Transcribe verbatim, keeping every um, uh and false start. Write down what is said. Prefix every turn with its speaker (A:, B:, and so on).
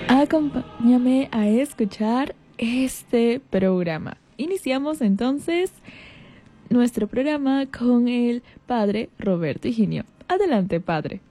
A: Acompáñame a escuchar este programa. Iniciamos entonces nuestro programa con el padre Roberto Higinio. Adelante, padre.